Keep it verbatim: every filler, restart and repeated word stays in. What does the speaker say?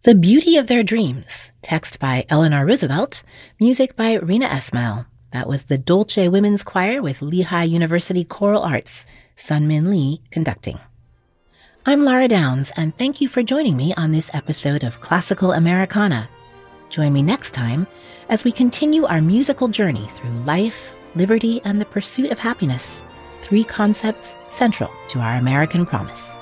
The Beauty of Their Dreams, text by Eleanor Roosevelt, music by Rina Esmail. That was the Dolce Women's Choir with Lehigh University Choral Arts, Sunmin Lee conducting. I'm Lara Downs, and thank you for joining me on this episode of Classical Americana. Join me next time as we continue our musical journey through life, liberty, and the pursuit of happiness, three concepts central to our American promise.